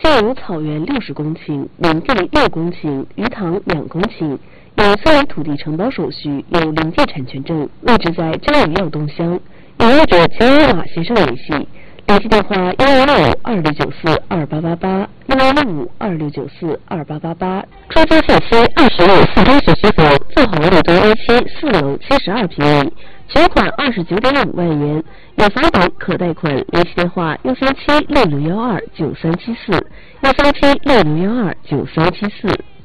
现有草原60公顷，林地6公顷，鱼塘2公顷，有3厘土地承包手续，有临界产权证，位置在张鱼药东乡。有业者请与马先生联系，联系电话116526942888，116526942888。出租限期20日4天实施后，做好绿东 A7 4楼72平米，全款29.5万元，有房本可贷款。联系电话13766129374，13766129374。